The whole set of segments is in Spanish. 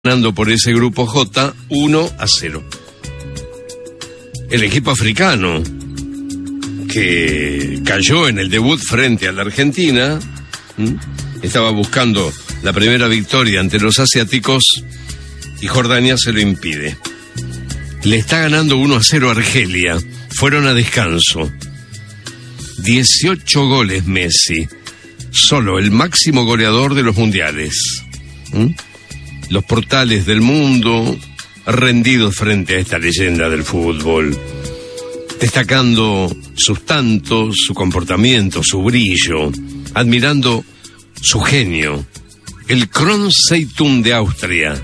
ganando por ese grupo J 1-0. El equipo africano, que cayó en el debut frente a la Argentina, estaba buscando la primera victoria ante los asiáticos y Jordania se lo impide. Le está ganando 1-0 a Argelia. Fueron a descanso. 18 goles Messi. Solo el máximo goleador de los mundiales. Los portales del mundo rendidos frente a esta leyenda del fútbol, destacando sus tantos, su comportamiento, su brillo, admirando su genio. El Kronzeitung de Austria,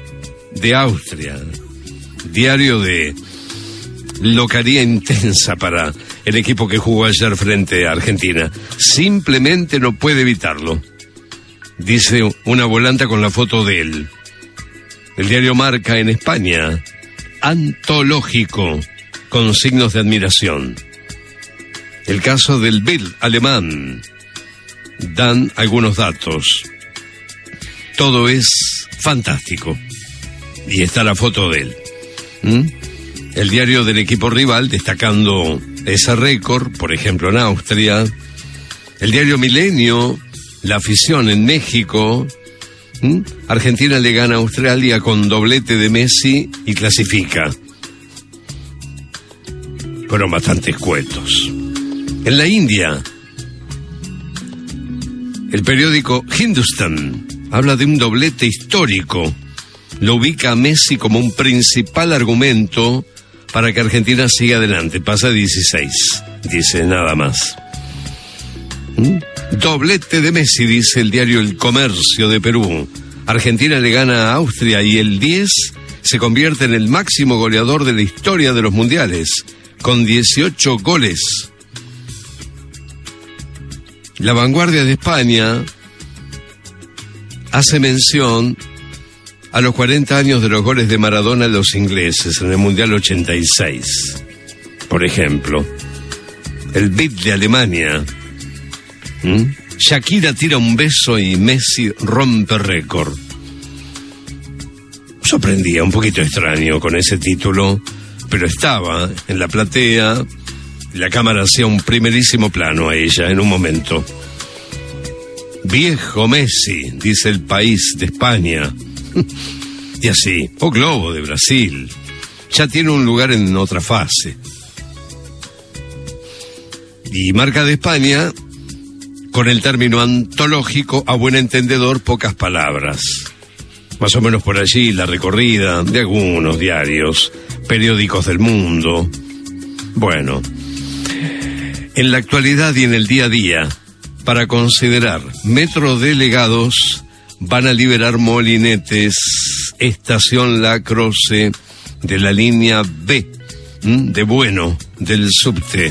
diario de locaría intensa para el equipo que jugó ayer frente a Argentina. Simplemente no puede evitarlo, dice una volanta con la foto de él. El diario Marca en España, antológico, con signos de admiración. El caso del Bild alemán, dan algunos datos. Todo es fantástico. Y está la foto de él. El diario del equipo rival destacando ese récord, por ejemplo en Austria. El diario Milenio, la afición en México. Argentina le gana a Australia con doblete de Messi y clasifica. Fueron bastante escuetos. En la India, el periódico Hindustan habla de un doblete histórico. Lo ubica a Messi como un principal argumento para que Argentina siga adelante. Pasa 16, dice nada más. Doblete de Messi, dice el diario El Comercio de Perú. Argentina le gana a Austria y el 10 se convierte en el máximo goleador de la historia de los mundiales, con 18 goles. La Vanguardia de España hace mención a los 40 años de los goles de Maradona a los ingleses en el Mundial 86. Por ejemplo, el Bild de Alemania. Shakira tira un beso y Messi rompe récord. Sorprendía, un poquito extraño con ese título, pero estaba en la platea. La cámara hacía un primerísimo plano a ella en un momento. Viejo Messi, dice El País de España. Y así, O Globo de Brasil. Ya tiene un lugar en otra fase. Y Marca de España, con el término antológico, a buen entendedor, pocas palabras. Más o menos por allí la recorrida de algunos diarios, periódicos del mundo. Bueno, en la actualidad y en el día a día, para considerar, metrodelegados van a liberar molinetes, estación La Croce de la línea B, de Bueno, del subte.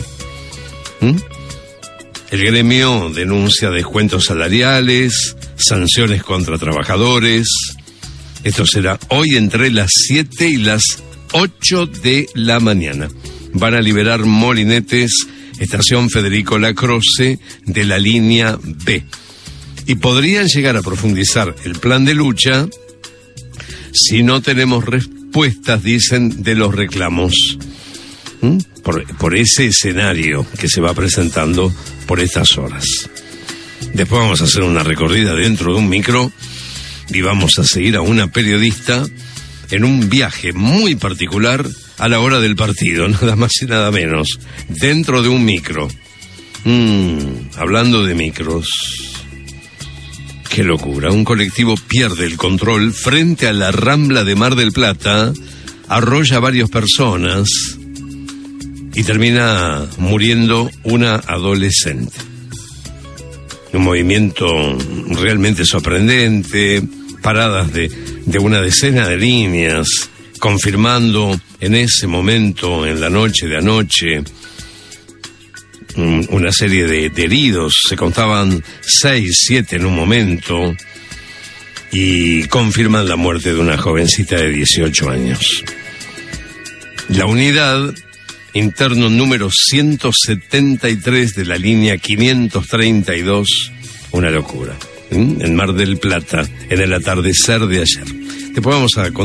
El gremio denuncia descuentos salariales, sanciones contra trabajadores. Esto será hoy entre las 7 y las 8 de la mañana. Van a liberar molinetes, estación Federico Lacroze de la línea B. Y podrían llegar a profundizar el plan de lucha si no tenemos respuestas, dicen, de los reclamos. Por ese escenario que se va presentando por estas horas. Después vamos a hacer una recorrida dentro de un micro y vamos a seguir a una periodista en un viaje muy particular a la hora del partido, nada más y nada menos, dentro de un micro. Hablando de micros, qué locura. Un colectivo pierde el control frente a la Rambla de Mar del Plata, arrolla a varias personas y termina muriendo una adolescente. Un movimiento realmente sorprendente, paradas de una decena de líneas, confirmando en ese momento, en la noche de anoche, una serie de heridos. Se contaban 6, 7 en un momento, y confirman la muerte de una jovencita de 18 años. La unidad interno número 173 de la línea 532, una locura, en Mar del Plata, en el atardecer de ayer. Después vamos a